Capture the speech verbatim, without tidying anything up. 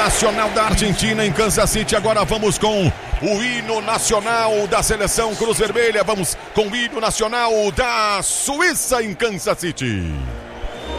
nacional da Argentina em Kansas City. Agora vamos com o hino nacional da seleção Cruz Vermelha. Vamos com o hino nacional da Suíça em Kansas City.